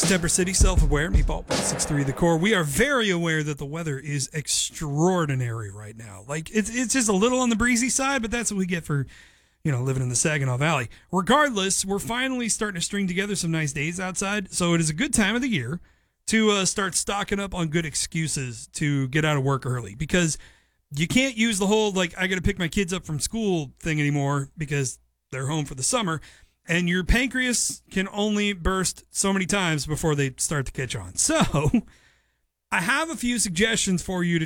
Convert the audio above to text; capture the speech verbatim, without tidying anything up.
Temper City, self-aware, Meatball one six three The Core. We are very aware that the weather is extraordinary right now. Like, it's it's just a little on the breezy side, but that's what we get for, you know, living in the Saginaw Valley. Regardless, we're finally starting to string together some nice days outside, so it is a good time of the year to uh, start stocking up on good excuses to get out of work early, because you can't use the whole, like, I got to pick my kids up from school thing anymore because they're home for the summer. And your pancreas can only burst so many times before they start to catch on. So I have a few suggestions for you to